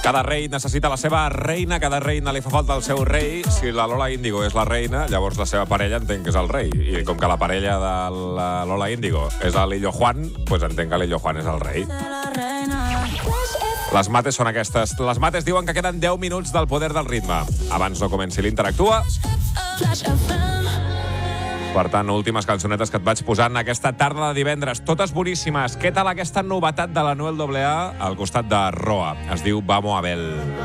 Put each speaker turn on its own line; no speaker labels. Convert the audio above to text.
Cada rei necessita la seva reina, cada reina li fa falta el seu rei. Si la Lola Índigo és la reina, llavors la seva parella entenc que és el rei. I com que la parella de la Lola Índigo és l'Illo Juan, doncs entenc que l'Illo Juan és el rei. Les mates són aquestes. Les mates diuen que queden 10 minuts del poder del ritme. Abans no comenci l'Interactua. Per tant, últimes cançonetes que et vaig posant aquesta tarda de divendres. Totes boníssimes. Què tal aquesta novetat de la Noel AA al costat de Roa? Es diu Vamos a ver.